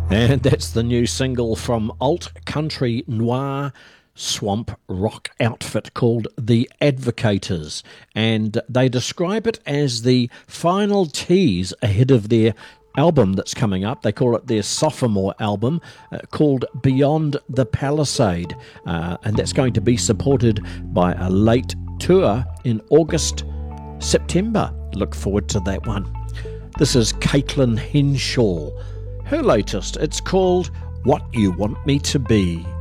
And that's the new single from alt country noir swamp rock outfit called The Advocators. And they describe it as the final tease ahead of their album that's coming up. They call it their sophomore album called Beyond the Palisade. And that's going to be supported by a late tour in August, September. Look forward to that one. This is Caitlin Henshaw. Her latest, it's called What You Want Me to Be.